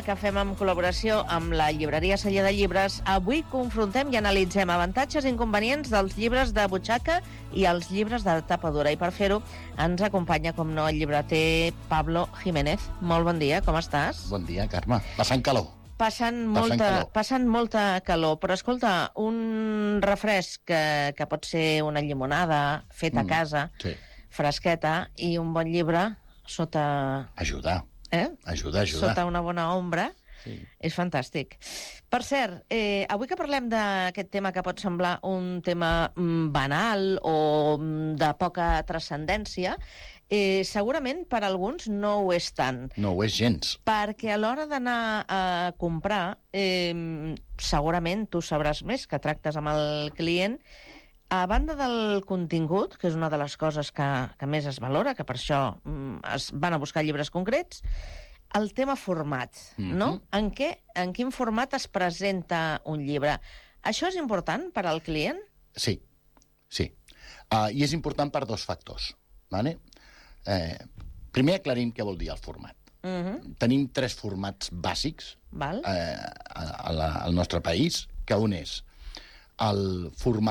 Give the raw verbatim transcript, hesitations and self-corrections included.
Que fem en col·laboració amb la llibreria Celler de Llibres. Avui confrontem i analitzem avantatges i inconvenients dels llibres de butxaca i els llibres de tapa dura. I per fer-ho ens acompanya, com no, el llibreter Pablo Jiménez. Molt bon dia, com estàs? Bon dia, Carme. Passant calor. Passant molta, calor. passant molta calor. Però escolta, un refresc que, que pot ser una llimonada feta mm, a casa, sí. fresqueta, i un bon llibre sota... Ajuda. Eh? Ajuda, ajuda. Sota una bona ombra. Sí. És fantàstic. Per cert, eh, avui que parlem d'aquest tema que pot semblar un tema mm, banal o mm, de poca transcendència, eh, segurament per alguns no ho és tant. No ho és gens. Perquè a l'hora d'anar a comprar, eh, segurament tu sabràs més, que tractes amb el client, a banda del contingut, que és una de les coses que, que més es valora, que per això mm, es van a buscar llibres concrets, el tema format, mm-hmm. no? En, què, en quin format es presenta un llibre? Això és important per al client? Sí, sí. Uh, I és important per dos factors. Vale? Eh, primer aclarim què vol dir el format. Mm-hmm. Tenim tres formats bàsics Val. Eh, a, a la, al nostre país, que un és el format